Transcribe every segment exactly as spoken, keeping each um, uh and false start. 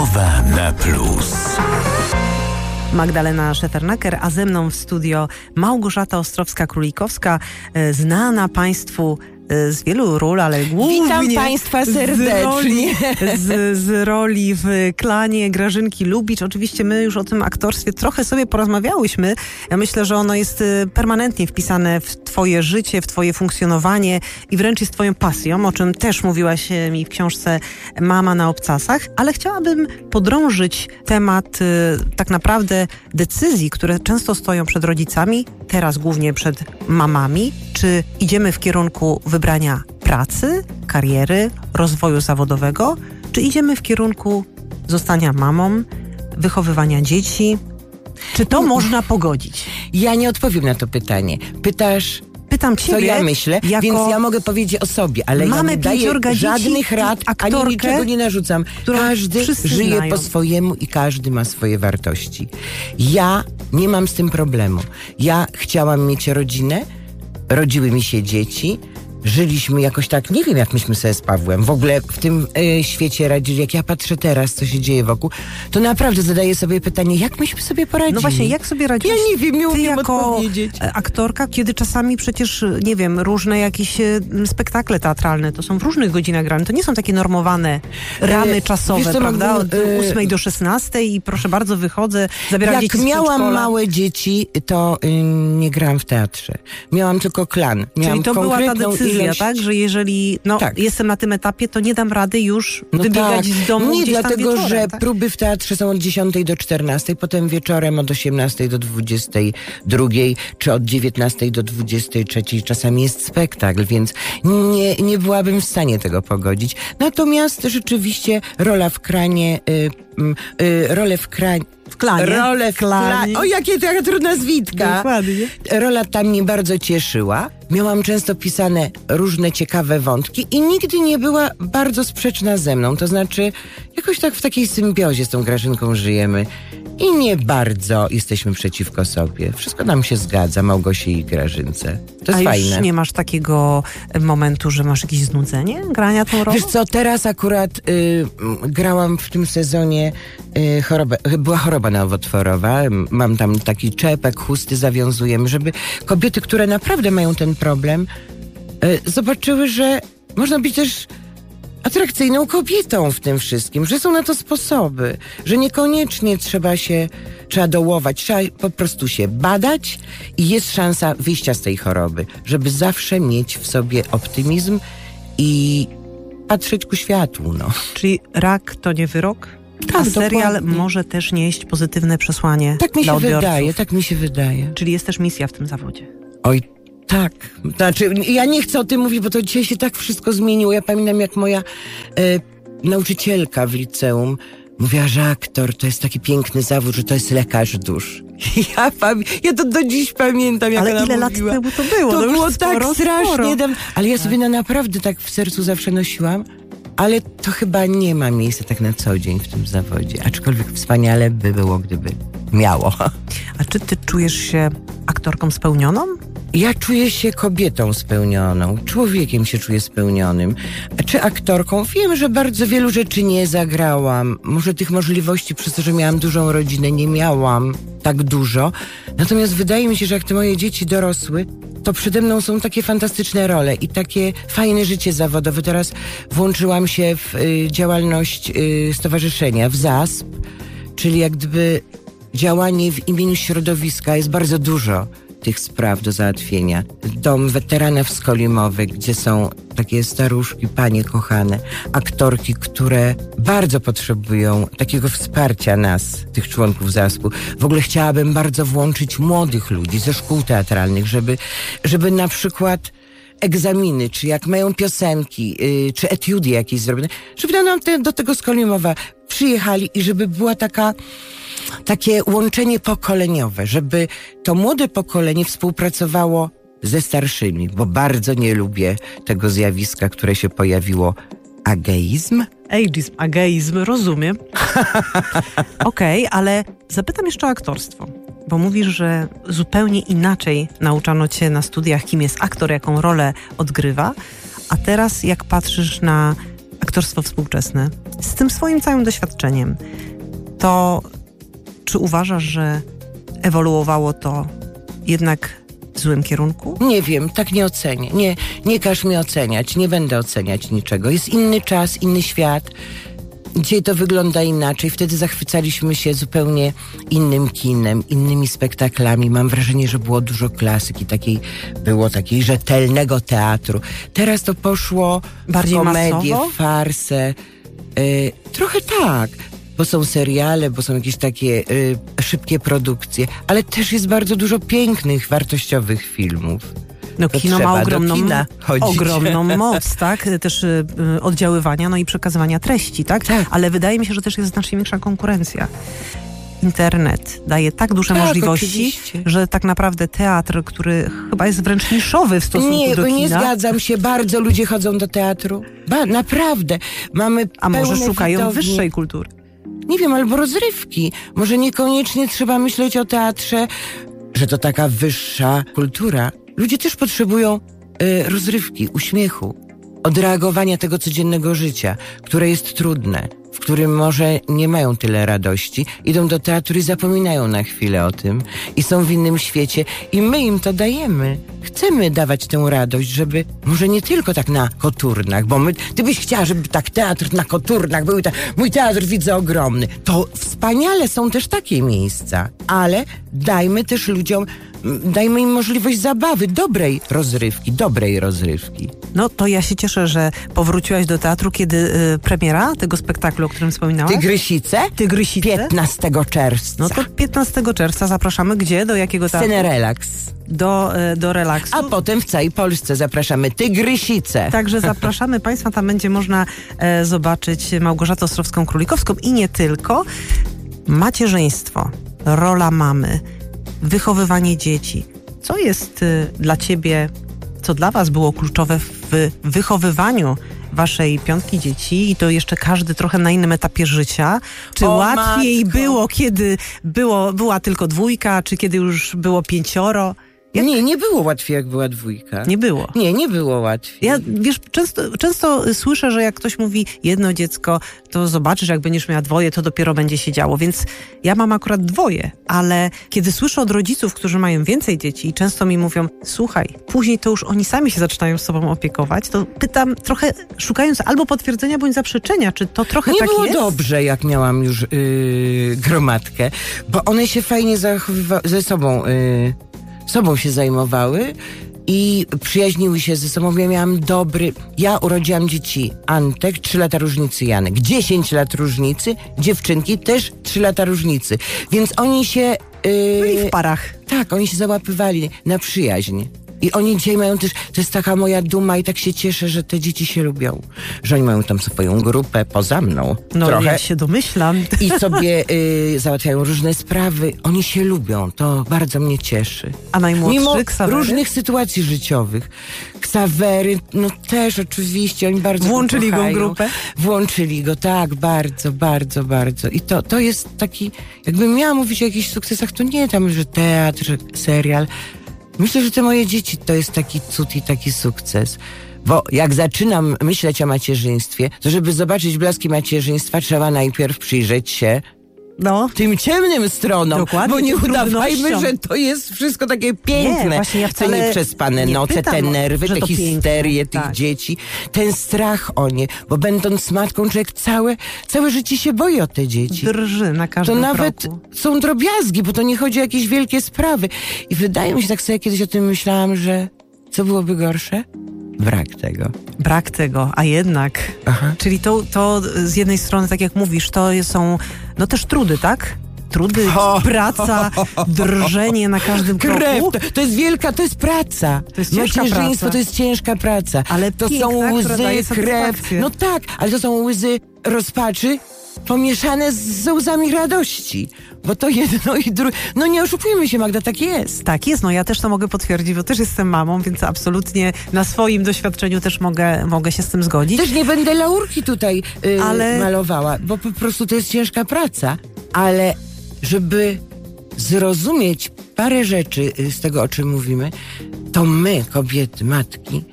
Rozmowa na plus. Magdalena Szefernaker, a ze mną w studio Małgorzata Ostrowska-Królikowska, znana Państwu z wielu ról, ale głównie Witam Państwa serdecznie. Z roli, z, z roli w klanie Grażynki Lubicz. Oczywiście my już o tym aktorstwie trochę sobie porozmawiałyśmy. Ja myślę, że ono jest permanentnie wpisane w Twoje życie, w Twoje funkcjonowanie i wręcz jest Twoją pasją, o czym też mówiłaś mi w książce Mama na obcasach. Ale chciałabym podrążyć temat tak naprawdę decyzji, które często stoją przed rodzicami, teraz głównie przed mamami. Czy idziemy w kierunku wybrania pracy, kariery, rozwoju zawodowego, czy idziemy w kierunku zostania mamą, wychowywania dzieci? Czy to można pogodzić? Ja nie odpowiem na to pytanie. Pytasz, Pytam ciebie, co ja myślę, jako więc ja mogę powiedzieć o sobie, ale ja nie daję żadnych rad, ani niczego nie narzucam. Każdy żyje znają. po swojemu i każdy ma swoje wartości. Ja nie mam z tym problemu. Ja chciałam mieć rodzinę, rodziły mi się dzieci, żyliśmy jakoś tak, nie wiem jak myśmy sobie z Pawłem w ogóle w tym y, świecie radzili. Jak ja patrzę teraz, co się dzieje wokół, to naprawdę zadaję sobie pytanie, jak myśmy sobie poradzili? No właśnie, jak sobie radzisz? Ja nie wiem, nie Ty umiem jako odpowiedzieć. aktorka, kiedy czasami przecież, nie wiem, różne jakieś spektakle teatralne, to są w różnych godzinach grane, to nie są takie normowane ramy e, czasowe, wiesz, prawda? Od e, ósmej do szesnastej i proszę bardzo, wychodzę, zabieram dzieci z Jak miałam przedszkola. małe dzieci, to y, nie grałam w teatrze. Miałam tylko klan. Miałam Czyli to była ta konkretną decyzja, ilość... tak? Że jeżeli no, Tak. jestem na tym etapie, to nie dam rady już No wybiegać tak. z domu Nie, gdzieś tam dlatego, wieczorem, że tak? próby w teatrze są od dziesiątej do czternastej, potem wieczorem od osiemnastej do dwudziestej drugiej, czy od dziewiętnastej do dwudziestej trzeciej. Czasami jest spektakl, więc nie, nie byłabym w stanie tego pogodzić. Natomiast rzeczywiście rola w kranie, y, y, rolę w kranie, W klanie. Rolę w klanie. O, jakie to jaka trudna zwitka. Dokładnie. Rola ta mnie bardzo cieszyła. Miałam często pisane różne ciekawe wątki i nigdy nie była bardzo sprzeczna ze mną. To znaczy, jakoś tak w takiej symbiozie z tą Grażynką żyjemy i nie bardzo jesteśmy przeciwko sobie. Wszystko nam się zgadza, Małgosi i Grażynce. To jest A fajne. już nie masz takiego momentu, że masz jakieś znudzenie grania tą rolą? Wiesz co, teraz akurat y, grałam w tym sezonie y, chorobę, była choroba nowotworowa. Mam tam taki czepek, chusty zawiązujemy, żeby kobiety, które naprawdę mają ten problem, y, zobaczyły, że można być też atrakcyjną kobietą w tym wszystkim, że są na to sposoby, że niekoniecznie trzeba się, trzeba dołować, trzeba po prostu się badać i jest szansa wyjścia z tej choroby, żeby zawsze mieć w sobie optymizm i patrzeć ku światłu, no. Czyli rak to nie wyrok? Tak, A serial dokładnie. może też nieść pozytywne przesłanie Tak mi dla się odbiorców. wydaje, tak mi się wydaje. Czyli jest też misja w tym zawodzie. Oj, tak. Znaczy, ja nie chcę o tym mówić, bo to dzisiaj się tak wszystko zmieniło. Ja pamiętam, jak moja e, nauczycielka w liceum mówiła, że aktor to jest taki piękny zawód, że to jest lekarz dusz. Ja, pamię- ja to do dziś pamiętam, jak Ale ona ile lat mówiła. temu to było? To, No już było sporo, tak strasznie. sporo. Dam, ale ja sobie na naprawdę tak w sercu zawsze nosiłam. Ale to chyba nie ma miejsca tak na co dzień w tym zawodzie. Aczkolwiek wspaniale by było, gdyby miało. A czy ty czujesz się aktorką spełnioną? Ja czuję się kobietą spełnioną, człowiekiem się czuję spełnionym. A czy aktorką? Wiem, że bardzo wielu rzeczy nie zagrałam. Może tych możliwości, przez to, że miałam dużą rodzinę, nie miałam tak dużo. Natomiast wydaje mi się, że jak te moje dzieci dorosły, to przede mną są takie fantastyczne role i takie fajne życie zawodowe. Teraz włączyłam się w y, działalność y, stowarzyszenia, w ZASP, czyli jak gdyby działanie w imieniu środowiska. Jest bardzo dużo tych spraw do załatwienia. Dom weteranów skolimowych, gdzie są takie staruszki, panie kochane, aktorki, które bardzo potrzebują takiego wsparcia nas, tych członków zaspu. W ogóle chciałabym bardzo włączyć młodych ludzi ze szkół teatralnych, żeby, żeby na przykład egzaminy, czy jak mają piosenki, yy, czy etiudy jakieś zrobione, żeby nam te, do tego Skolimowa przyjechali i żeby była taka takie łączenie pokoleniowe, żeby to młode pokolenie współpracowało ze starszymi, bo bardzo nie lubię tego zjawiska, które się pojawiło, ageizm. Ageizm, ageizm, rozumiem. Okej, okay, ale zapytam jeszcze o aktorstwo, bo mówisz, że zupełnie inaczej nauczano cię na studiach, kim jest aktor, jaką rolę odgrywa, a teraz jak patrzysz na aktorstwo współczesne, z tym swoim całym doświadczeniem, to czy uważasz, że ewoluowało to jednak w złym kierunku? Nie wiem, tak nie ocenię. Nie, nie każ mi oceniać, nie będę oceniać niczego. Jest inny czas, inny świat. Dzisiaj to wygląda inaczej. Wtedy zachwycaliśmy się zupełnie innym kinem, innymi spektaklami. Mam wrażenie, że było dużo klasyki, takiej, było takiej rzetelnego teatru. Teraz to poszło bardziej w komedię, masowo? w farsę. Yy, trochę tak, bo są seriale, bo są jakieś takie yy, szybkie produkcje, ale też jest bardzo dużo pięknych, wartościowych filmów. No To kino ma trzeba do ogromną, kina chodzić. ogromną moc, tak? Też y, y, oddziaływania, no i przekazywania treści, tak? Tak. Ale wydaje mi się, że też jest znacznie większa konkurencja. Internet daje tak duże Tak, możliwości, oczywiście. że tak naprawdę teatr, który chyba jest wręcz niszowy w stosunku Nie, do bo kina. nie zgadzam się. Bardzo ludzie chodzą do teatru. Ba, naprawdę. Mamy A może pełne szukają widownie. wyższej kultury? Nie wiem, albo rozrywki. Może niekoniecznie trzeba myśleć o teatrze, że to taka wyższa kultura. Ludzie też potrzebują y, rozrywki, uśmiechu, odreagowania tego codziennego życia, które jest trudne, w którym może nie mają tyle radości, idą do teatru i zapominają na chwilę o tym i są w innym świecie i my im to dajemy. Chcemy dawać tę radość, żeby może nie tylko tak na koturnach, bo my, ty byś chciała, żeby tak teatr na koturnach był, ta, mój teatr widzę ogromny. To wspaniale są też takie miejsca, ale dajmy też ludziom, dajmy im możliwość zabawy, dobrej rozrywki, dobrej rozrywki. No to ja się cieszę, że powróciłaś do teatru, kiedy y, premiera tego spektaklu, o którym wspominałaś? Tygrysice? Tygrysice? piętnastego czerwca. No to piętnastego czerwca zapraszamy gdzie? Do jakiego teatru? Scenę Relaks. Do, y, do relaksu. A potem w całej Polsce zapraszamy Tygrysice. Także zapraszamy Państwa, tam będzie można e, zobaczyć Małgorzatę Ostrowską-Królikowską i nie tylko. Macierzyństwo, rola mamy, wychowywanie dzieci. Co jest y, dla Ciebie, co dla Was było kluczowe w wychowywaniu Waszej piątki dzieci i to jeszcze każdy trochę na innym etapie życia? Czy O, łatwiej matko. było, kiedy było, była tylko dwójka, czy kiedy już było pięcioro? Jak? Nie, nie było łatwiej, jak była dwójka. Nie było. Nie, nie było łatwiej. Ja, wiesz, często, często słyszę, że jak ktoś mówi jedno dziecko, to zobaczysz, jak będziesz miała dwoje, to dopiero będzie się działo. Więc ja mam akurat dwoje, ale kiedy słyszę od rodziców, którzy mają więcej dzieci i często mi mówią, słuchaj, później to już oni sami się zaczynają sobą opiekować, to pytam trochę, szukając albo potwierdzenia, bądź zaprzeczenia, czy to trochę Nie tak było jest? dobrze, jak miałam już yy, gromadkę, bo one się fajnie zachowywały ze sobą, yy, sobą się zajmowały i przyjaźniły się ze sobą. Ja miałam dobry... Ja urodziłam dzieci Antek, trzy lata różnicy Janek. dziesięć lat różnicy, dziewczynki też trzy lata różnicy. Więc oni się... Yy, Byli w parach. Tak, oni się załapywali na przyjaźń. I oni dzisiaj mają też, to jest taka moja duma i tak się cieszę, że te dzieci się lubią. Że oni mają tam swoją grupę poza mną. No trochę. ja się domyślam. I sobie y, załatwiają różne sprawy. Oni się lubią, to bardzo mnie cieszy. A najmłodszy Mimo Ksawery? różnych sytuacji życiowych. Ksawery, no też oczywiście, oni bardzo Włączyli go w kochają. grupę? Włączyli go, tak, bardzo, bardzo, bardzo. I to, to jest taki, jakbym miała mówić o jakichś sukcesach, to nie tam, że teatr, że serial. Myślę, że te moje dzieci to jest taki cud i taki sukces. Bo jak zaczynam myśleć o macierzyństwie, to żeby zobaczyć blaski macierzyństwa, trzeba najpierw przyjrzeć się No. tym ciemnym stronom. Dokładnie, Bo nie tym udawajmy, trudnościom. że to jest wszystko takie piękne. Nie, właśnie ja te wcale nieprzespane nie noce, pytam, te nerwy, że te to histerię piękne, tych tak. dzieci, ten strach o nie. Bo będąc matką, człowiek całe, całe życie się boi o te dzieci. Drży na To każdym nawet kroku. są drobiazgi, bo to nie chodzi o jakieś wielkie sprawy. I wydaje mi się, tak sobie kiedyś o tym myślałam, że co byłoby gorsze? Brak tego. Brak tego, a jednak. Aha. Czyli to, to z jednej strony, tak jak mówisz, to są no też trudy, tak? Trudy, Ho, praca, drżenie na każdym Krew, kroku. to, to jest wielka, to jest praca. To jest ciężka Macierzyństwo praca. to jest ciężka praca. Ale to piękna, są która łzy, daje krew. satysfakcję. No tak, ale to są łzy rozpaczy pomieszane z, z łzami radości. Bo to jedno i drugie. No nie oszukujmy się, Magda, tak jest. Tak jest, no ja też to mogę potwierdzić, bo też jestem mamą, więc absolutnie na swoim doświadczeniu też mogę, mogę się z tym zgodzić. Też nie będę laurki tutaj y, Ale- malowała, bo po prostu to jest ciężka praca. Ale żeby zrozumieć parę rzeczy y, z tego, o czym mówimy, to my, kobiety, matki,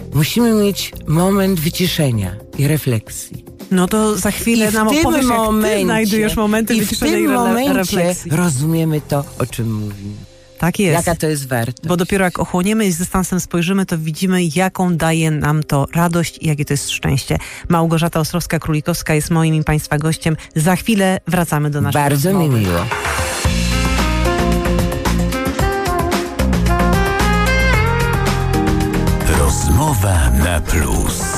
musimy mieć moment wyciszenia i refleksji. No to za chwilę I nam w tym opowiesz, momencie, jak ty znajdujesz momenty i w wyciszenia tym i re- momencie refleksji. rozumiemy to, o czym mówimy. Tak jest. Jaka to jest wartość. Bo dopiero jak ochłoniemy i z dystansem spojrzymy, to widzimy, jaką daje nam to radość i jakie to jest szczęście. Małgorzata Ostrowska-Królikowska jest moim i Państwa gościem. Za chwilę wracamy do naszej Bardzo rozmowy. mi miło. Rozmowa na plus.